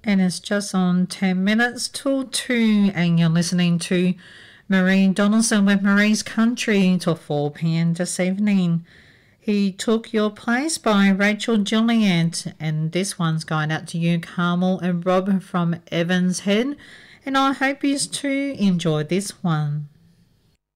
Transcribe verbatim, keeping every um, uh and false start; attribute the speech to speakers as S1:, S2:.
S1: And it's just on ten minutes till two, and you're listening to Marie Donaldson with Marie's Country till four p.m. this evening. He Took Your Place by Rachel Juliet, and this one's going out to you, Carmel and Rob from Evans Head, and I hope you too enjoy this one.